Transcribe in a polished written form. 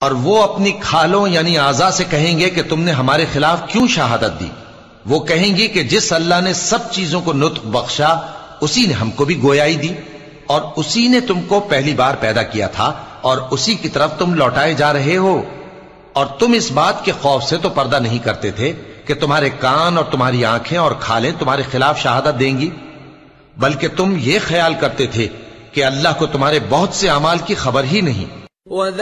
और वो अपनी खालों यानी आज़ा से कहेंगे कि तुमने हमारे खिलाफ क्यों शहादत दी। वो कहेंगी कि जिस अल्लाह ने सब चीजों को नुत्क बख्शा उसी ने हमको भी गोयाई दी, और उसी ने तुमको पहली बार पैदा किया था, और उसी की तरफ तुम लौटाए जा रहे हो। और तुम इस बात के खौफ से तो पर्दा नहीं करते थे कि तुम्हारे कान और तुम्हारी आंखें और खालें तुम्हारे खिलाफ शहादत देंगी, बल्कि तुम ये ख्याल करते थे कि अल्लाह को तुम्हारे बहुत से अमाल की खबर ही नहीं।